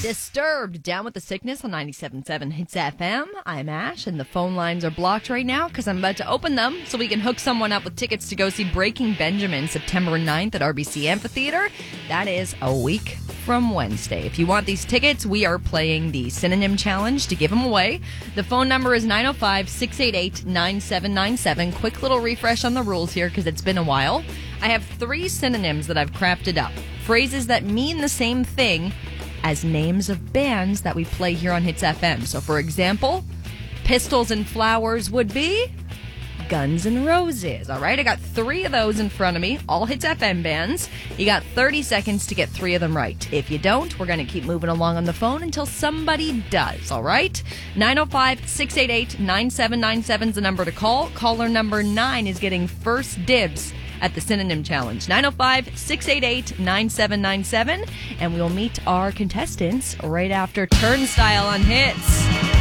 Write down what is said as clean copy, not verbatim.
Disturbed, Down with the Sickness on 97.7 Hits FM. I'm Ash, and the phone lines are blocked right now because I'm about to open them so we can hook someone up with tickets to go see Breaking Benjamin September 9th at RBC Amphitheater. That is a week from Wednesday. If you want these tickets, we are playing the Synonym Challenge to give them away. The phone number is 905-688-9797. Quick little refresh on the rules here because it's been a while. I have 3 synonyms that I've crafted up. Phrases that mean the same thing as names of bands that we play here on Hits FM. So, for example, Pistols and Flowers would be Guns N' Roses. All right, I got 3 of those in front of me, all Hits FM bands. You got 30 seconds to get 3 of them right. If you don't, we're going to keep moving along on the phone until somebody does, all right? 905-688-9797 is the number to call. Caller number 9 is getting first dibs at the Synonym Challenge. 905-688-9797. And we'll meet our contestants right after Turnstile on Hits.